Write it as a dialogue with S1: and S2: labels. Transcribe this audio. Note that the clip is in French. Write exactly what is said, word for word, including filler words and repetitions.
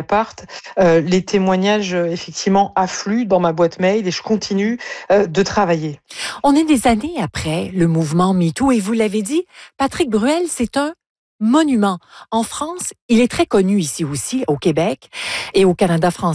S1: Mediapart, euh, les témoignages euh, effectivement affluent dans ma boîte mail et je continue euh, de travailler.
S2: On est des années après le mouvement MeToo et vous l'avez dit, Patrick Bruel, c'est un monument. En France, il est très connu ici aussi, au Québec et au Canada français.